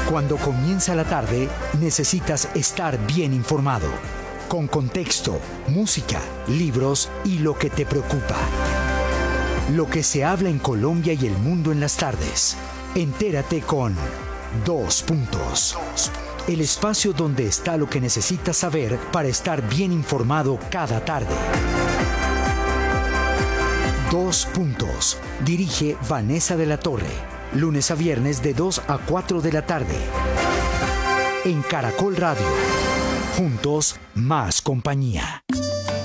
Cuando comienza la tarde, necesitas estar bien informado. Con contexto, música, libros y lo que te preocupa. Lo que se habla en Colombia y el mundo en las tardes. Entérate con Dos Puntos. El espacio donde está lo que necesitas saber para estar bien informado cada tarde. Dos Puntos. Dirige Vanessa de la Torre. Lunes a viernes de 2 a 4 de la tarde. En Caracol Radio. Juntos, más compañía.